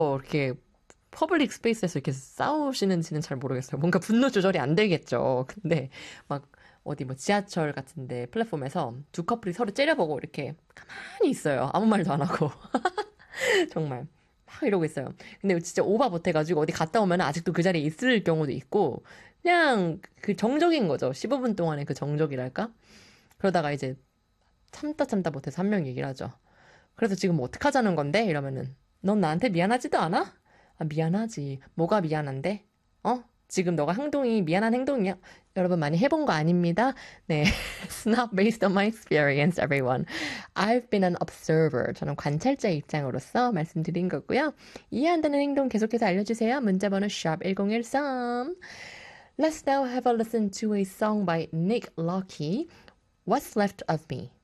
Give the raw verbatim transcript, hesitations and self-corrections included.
이렇게 퍼블릭 스페이스에서 이렇게 싸우시는지는 잘 모르겠어요. 뭔가 분노 조절이 안 되겠죠. 근데 막 어디 뭐 지하철 같은데 플랫폼에서 두 커플이 서로 째려보고 이렇게 가만히 있어요. 아무 말도 안 하고. 정말 막 이러고 있어요. 근데 진짜 오바 못해가지고 어디 갔다 오면 아직도 그 자리에 있을 경우도 있고 그냥 그 정적인 거죠. 십오 분 동안의 그 정적이랄까? 그러다가 이제 참다 참다 못해서 한 명 얘기를 하죠. 그래서 지금 뭐 어떡하자는 건데? 이러면은 넌 나한테 미안하지도 않아? 아, 미안하지. 뭐가 미안한데? 어? 지금 너가 행동이 미안한 행동이야? 여러분 많이 해본 거 아닙니다. 네. It's not based on my experience, everyone. I've been an observer. 저는 관찰자의 입장으로서 말씀드린 거고요. 이해 안 되는 행동 계속해서 알려주세요. 문자번호 샵 일공일삼. Let's now have a listen to a song by Nick Lockey. What's Left of Me.